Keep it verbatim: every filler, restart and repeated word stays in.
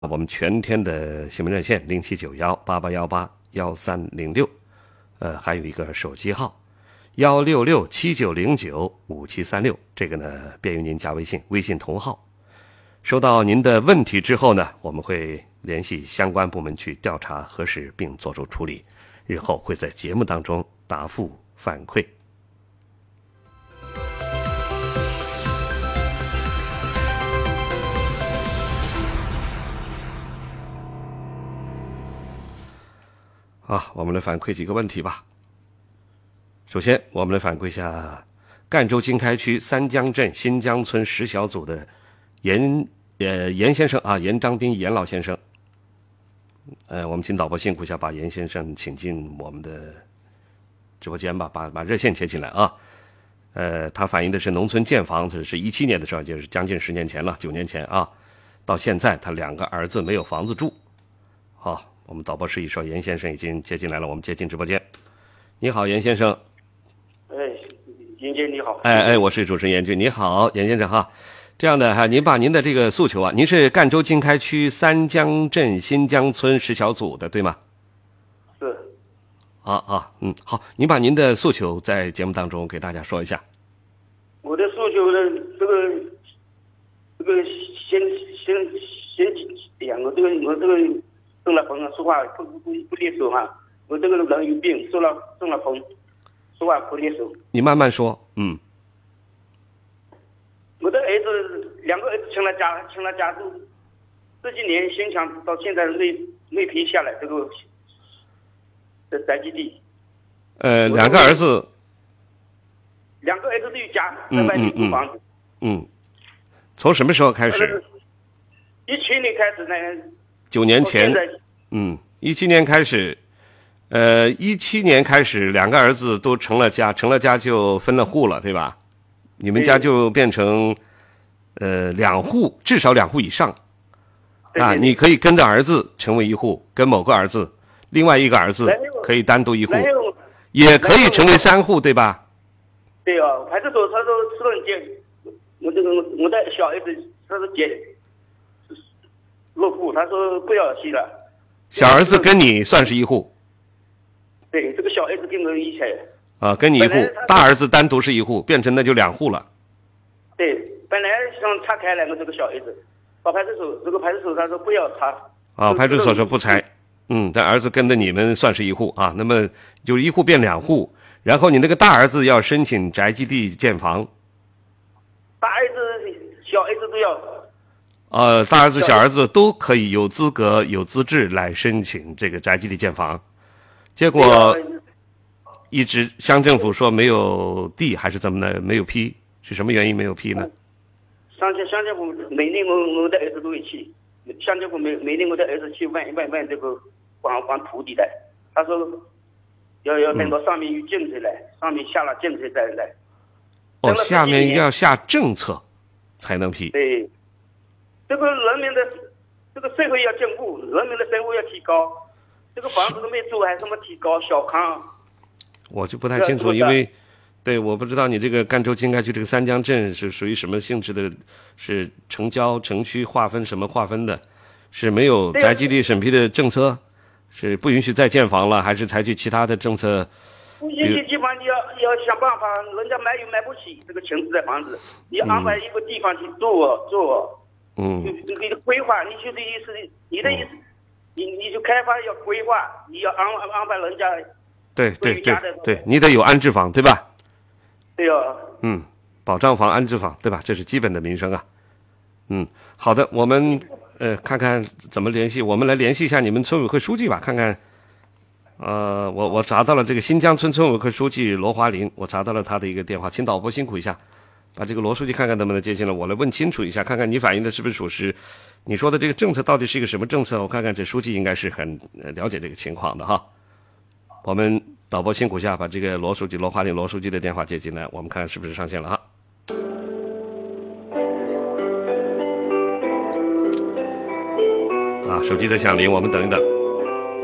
我们全天的新闻热线零七九幺八八幺八幺三零六，呃，还有一个手机号幺六六七九零九五七三六，这个呢便于您加微信，微信同号。收到您的问题之后呢，我们会联系相关部门去调查核实并做出处理，日后会在节目当中答复反馈。啊，我们来反馈几个问题吧。首先，我们来反馈一下赣州经开区三江镇新江村十小组的严呃严先生啊，严章斌严老先生。呃，我们请导播辛苦一下，把严先生请进我们的直播间吧，把把热线接进来啊。呃，他反映的是农村建房，这是一七年的时候，就是将近十年前了，九年前啊，到现在他两个儿子没有房子住。好。我们导播示意说，严先生已经接进来了，我们接进直播间。你好，严先生。 哎，严姐你好。 哎哎，我是主持人严军。你好，严先生哈。这样的哈，您把您的这个诉求啊，您是赣州经开区三江镇新江村十小组的，对吗？ 是。 啊啊，嗯，好，您把您的诉求在节目当中给大家说一下。 我的诉求呢，这个这个先先先两个这个我这个。中了风啊，说话不不不利索哈。我这个人有病，受了中了风，说话不利索。 你慢慢说，嗯。 我的儿子两个儿子成了家，成了家住，这几年先抢到现在没没批下来这个的宅基地。 呃，两个儿子。 两个儿子都有家，在外面租房子。 嗯。嗯从什么时候开始？ 一七年开始呢。 九年前，嗯，一七年开始，呃，一七年开始，两个儿子都成了家，成了家就分了户了，对吧？你们家就变成，呃，两户，至少两户以上，啊，你可以跟着儿子成为一户，跟某个儿子，另外一个儿子可以单独一户，也可以成为三户，对吧？ 对哦，派出所他说私人接，我这个我的小儿子他说接。落户，他说不要去了。 小儿子跟你算是一户。 对，这个小儿子跟我一起。 啊，跟你一户，大儿子单独是一户，变成那就两户了。 对，本来想拆开来我这个小儿子，到派出所，这个派出所他说不要拆。 啊，派出所说不拆。嗯，但儿子跟着你们算是一户啊，那么就一户变两户，然后你那个大儿子要申请宅基地建房。 大儿子、小儿子都要。 呃，大儿子、小儿子都可以有资格、有资质来申请这个宅基地建房，结果一直乡政府说没有地，还是怎么的，没有批，是什么原因没有批呢？ 乡乡乡政府每年我我的儿子都会去，乡政府每每年我的儿子去问问问这个管管土地的，他说要要等到上面有政策来，嗯、上面下了政策再来。 哦，下面要下政策才能批。 对。这个人民的这个社会要进步，人民的生活要提高，这个房子都没住，还什么提高小康？ 我就不太清楚，因为对，我不知道你这个赣州经开区这个三江镇是属于什么性质的，是城郊城区划分什么划分的？是没有宅基地审批的政策，是不允许再建房了，还是采取其他的政策？ 不允许地方你要要想办法，人家买又买不起这个城市的房子，你安排一个地方去做做。 嗯， 你你的规划，你就的意思，你的意思，嗯、你你就开发要规划，你要安安排人家。 对对对对，你得有安置房，对吧？ 对呀、啊。 嗯，保障房、安置房，对吧？这是基本的民生啊。嗯，好的，我们呃看看怎么联系，我们来联系一下你们村委会书记吧，看看。呃，我我查到了这个新江村村委会书记罗华林，我查到了他的一个电话，请导播辛苦一下。把这个罗书记看看能不能接进来，我来问清楚一下，看看你反映的是不是属实，你说的这个政策到底是一个什么政策？我看看这书记应该是很了解这个情况的哈。我们导播辛苦一下，把这个罗书记罗华林罗书记的电话接进来，我们看看是不是上线了哈。啊，手机在响铃，我们等一等。